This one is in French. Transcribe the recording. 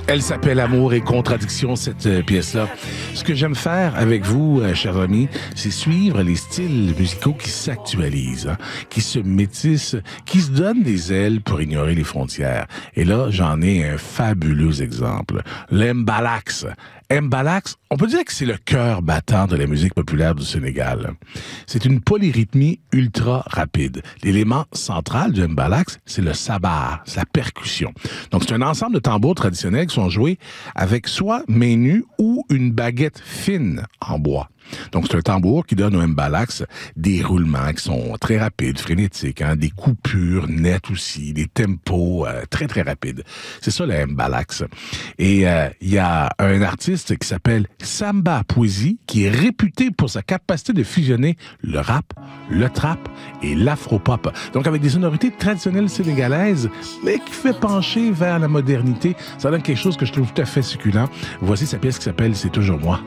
Elle s'appelle Amour et contradiction, cette pièce-là. Ce que j'aime faire avec vous, chers amis, c'est suivre les styles musicaux qui s'actualisent, qui se métissent, qui se donnent des ailes pour ignorer les frontières. Et là, j'en ai un fabuleux exemple. L'Mbalax. Mbalax, on peut dire que c'est le cœur battant de la musique populaire du Sénégal. C'est une polyrythmie ultra rapide. L'élément central du Mbalax, c'est le sabar, c'est la percussion. Donc, c'est un ensemble de tambours traditionnels qui sont joués avec soit main nue ou une baguette fine en bois. Donc, c'est un tambour qui donne au mbalax des roulements qui sont très rapides, frénétiques, des coupures nettes aussi, des tempos très, très rapides. C'est ça, le mbalax. Et il y a un artiste qui s'appelle Samba Poésie, qui est réputé pour sa capacité de fusionner le rap, le trap et l'afropop. Donc, avec des sonorités traditionnelles sénégalaises, mais qui fait pencher vers la modernité. Ça donne quelque chose que je trouve tout à fait succulent. Voici sa pièce qui s'appelle « C'est toujours moi ».